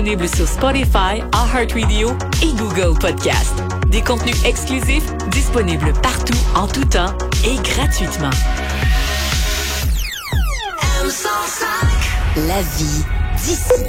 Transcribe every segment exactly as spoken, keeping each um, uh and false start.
Disponible sur Spotify, iHeartRadio et Google Podcast. Des contenus exclusifs disponibles partout, en tout temps et gratuitement. M cent cinq. La vie d'ici.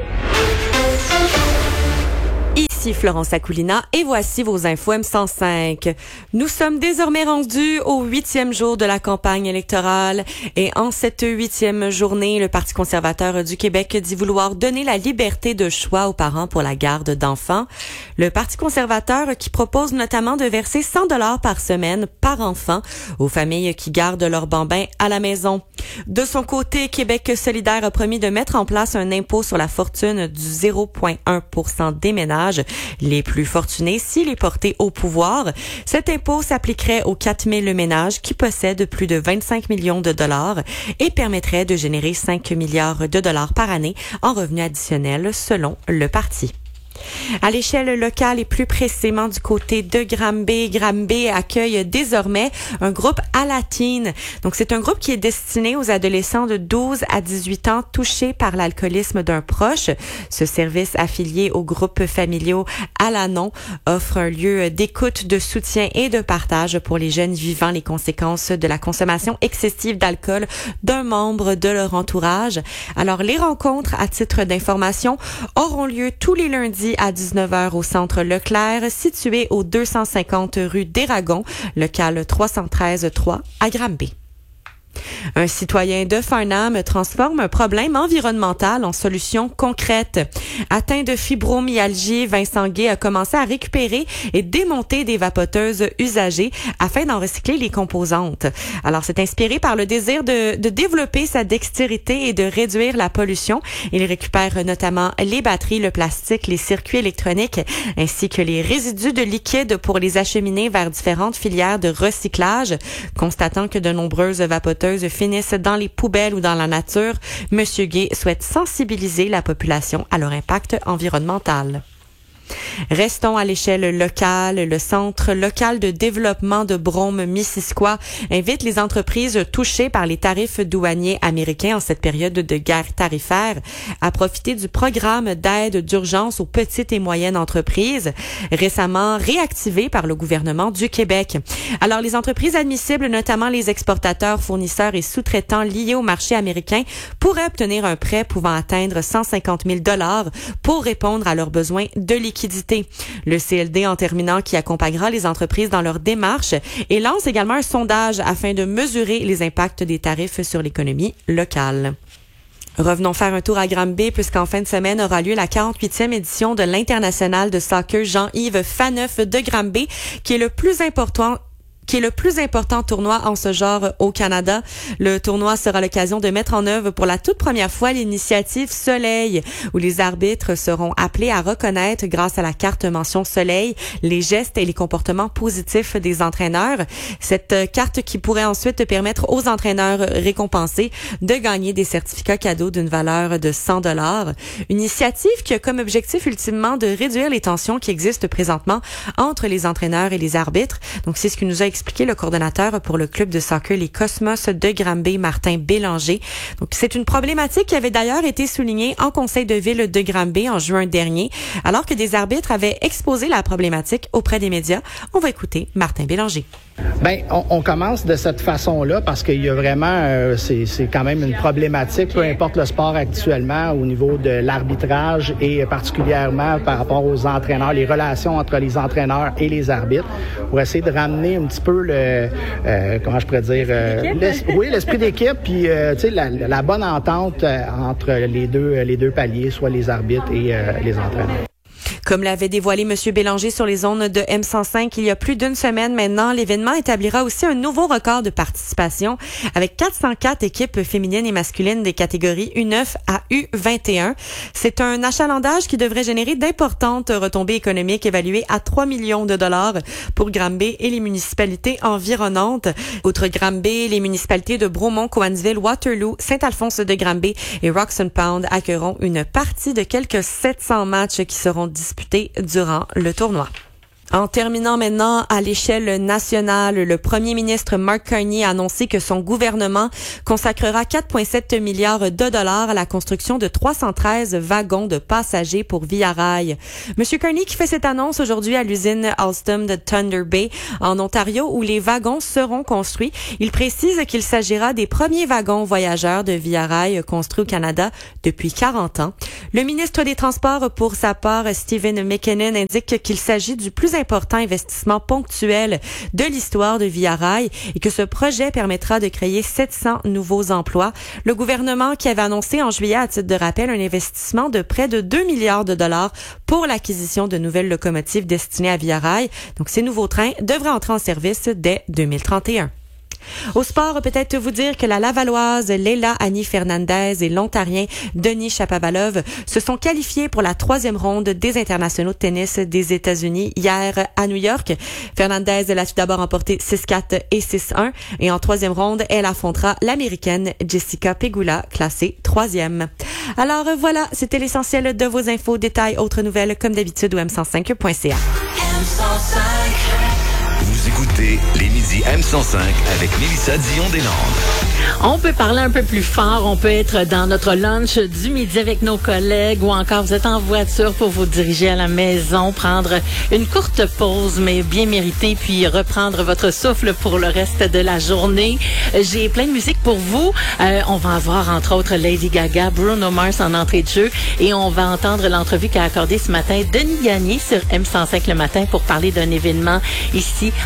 Ici Florence Akoulina et voici vos infos M cent cinq. Nous sommes désormais rendus au huitième jour de la campagne électorale et en cette huitième journée, le Parti conservateur du Québec dit vouloir donner la liberté de choix aux parents pour la garde d'enfants. Le Parti conservateur qui propose notamment de verser cent dollars par semaine par enfant aux familles qui gardent leurs bambins à la maison. De son côté, Québec solidaire a promis de mettre en place un impôt sur la fortune du zéro virgule un pour cent des ménages les plus fortunés s'il est porté au pouvoir. Cet impôt s'appliquerait aux quatre mille ménages qui possèdent plus de vingt-cinq millions de dollars et permettrait de générer cinq milliards de dollars par année en revenus additionnels selon le parti. À l'échelle locale et plus précisément du côté de Granby, Granby accueille désormais un groupe Alatine. Donc c'est un groupe qui est destiné aux adolescents de douze à dix-huit ans touchés par l'alcoolisme d'un proche. Ce service affilié aux groupes familiaux Alanon offre un lieu d'écoute, de soutien et de partage pour les jeunes vivant les conséquences de la consommation excessive d'alcool d'un membre de leur entourage. Alors les rencontres à titre d'information auront lieu tous les lundis à dix-neuf heures au centre Leclerc, situé au deux cent cinquante rue d'Eragon, local trois cent treize trois à Granby. Un citoyen de Farnham transforme un problème environnemental en solution concrète. Atteint de fibromyalgie, Vincent Gay a commencé à récupérer et démonter des vapoteuses usagées afin d'en recycler les composantes. Alors, c'est inspiré par le désir de, de développer sa dextérité et de réduire la pollution. Il récupère notamment les batteries, le plastique, les circuits électroniques, ainsi que les résidus de liquide pour les acheminer vers différentes filières de recyclage. Constatant que de nombreuses vapoteuses finissent dans les poubelles ou dans la nature, Monsieur Gay souhaite sensibiliser la population à leur impact environnemental. Restons à l'échelle locale. Le Centre local de développement de Brome-Missisquoi invite les entreprises touchées par les tarifs douaniers américains en cette période de guerre tarifaire à profiter du programme d'aide d'urgence aux petites et moyennes entreprises, récemment réactivé par le gouvernement du Québec. Alors, les entreprises admissibles, notamment les exportateurs, fournisseurs et sous-traitants liés au marché américain, pourraient obtenir un prêt pouvant atteindre cent cinquante mille dollars pour répondre à leurs besoins de liquidité. Le C L D, en terminant, qui accompagnera les entreprises dans leur démarche et lance également un sondage afin de mesurer les impacts des tarifs sur l'économie locale. Revenons faire un tour à Granby puisqu'en fin de semaine aura lieu la quarante-huitième édition de l'International de soccer Jean-Yves Faneuf de Granby, qui est le plus important qui est le plus important tournoi en ce genre au Canada. Le tournoi sera l'occasion de mettre en œuvre pour la toute première fois l'initiative Soleil, où les arbitres seront appelés à reconnaître, grâce à la carte mention Soleil, les gestes et les comportements positifs des entraîneurs. Cette carte qui pourrait ensuite permettre aux entraîneurs récompensés de gagner des certificats cadeaux d'une valeur de cent dollars. Une initiative qui a comme objectif ultimement de réduire les tensions qui existent présentement entre les entraîneurs et les arbitres. Donc c'est ce que nous a expliqué le coordonnateur pour le club de soccer Les Cosmos de Granby, Martin Bélanger. Donc, c'est une problématique qui avait d'ailleurs été soulignée en conseil de ville de Granby en juin dernier, alors que des arbitres avaient exposé la problématique auprès des médias. On va écouter Martin Bélanger. Bien, on, on commence de cette façon-là parce qu'il y a vraiment, euh, c'est, c'est quand même une problématique, peu importe le sport actuellement, au niveau de l'arbitrage et particulièrement par rapport aux entraîneurs, les relations entre les entraîneurs et les arbitres, pour essayer de ramener un petit peu le, euh, comment je pourrais dire, euh, l'esprit, oui, l'esprit d'équipe, puis euh, tu sais, la, la bonne entente euh, entre les deux, les deux paliers, soit les arbitres et euh, les entraîneurs. Comme l'avait dévoilé M. Bélanger sur les ondes de M cent cinq il y a plus d'une semaine maintenant, l'événement établira aussi un nouveau record de participation avec quatre cent quatre équipes féminines et masculines des catégories U neuf à U vingt et un. C'est un achalandage qui devrait générer d'importantes retombées économiques évaluées à trois millions de dollars pour Granby et les municipalités environnantes. Outre Granby, les municipalités de Bromont, Cowansville, Waterloo, Saint-Alphonse de Granby et Roxton Pound accueilleront une partie de quelques sept cents matchs qui seront disputés durant le tournoi. En terminant maintenant à l'échelle nationale, le premier ministre Mark Carney a annoncé que son gouvernement consacrera quatre virgule sept milliards de dollars à la construction de trois cent treize wagons de passagers pour Via Rail. Monsieur Carney qui fait cette annonce aujourd'hui à l'usine Alstom de Thunder Bay en Ontario où les wagons seront construits. Il précise qu'il s'agira des premiers wagons voyageurs de Via Rail construits au Canada depuis quarante ans. Le ministre des Transports, pour sa part, Stephen McKinnon, indique qu'il s'agit du plus important investissement ponctuel de l'histoire de Via Rail et que ce projet permettra de créer sept cents nouveaux emplois. Le gouvernement qui avait annoncé en juillet, à titre de rappel, un investissement de près de deux milliards de dollars pour l'acquisition de nouvelles locomotives destinées à Via Rail. Donc, ces nouveaux trains devraient entrer en service dès deux mille trente et un. Au sport, peut-être vous dire que la Lavalloise Leila Annie Fernandez et l'Ontarien Denis Shapovalov se sont qualifiés pour la troisième ronde des internationaux de tennis des États-Unis hier à New York. Fernandez l'a tout d'abord emporté six quatre et six un et en troisième ronde, elle affrontera l'Américaine Jessica Pegula, classée troisième. Alors voilà, c'était l'essentiel de vos infos, détails, autres nouvelles comme d'habitude au m cent cinq point c a. M cent cinq. Vous écoutez les midis M cent cinq avec Mélissa Dion-Deslandes. On peut parler un peu plus fort, on peut être dans notre lunch du midi avec nos collègues ou encore vous êtes en voiture pour vous diriger à la maison, prendre une courte pause mais bien méritée puis reprendre votre souffle pour le reste de la journée. J'ai plein de musique pour vous. Euh, on va avoir entre autres Lady Gaga, Bruno Mars en entrée de jeu et on va entendre l'entrevue qu'a accordée ce matin Denis Gagné sur M cent cinq le matin pour parler d'un événement ici